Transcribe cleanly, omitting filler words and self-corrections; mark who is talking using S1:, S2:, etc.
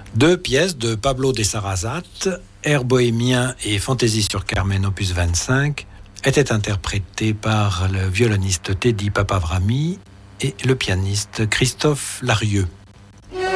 S1: Deux pièces de Pablo de Sarasate, Air bohémien et Fantaisie sur Carmen opus 25, étaient interprétées par le violoniste Teddy Papavrami et le pianiste Christophe Larieux.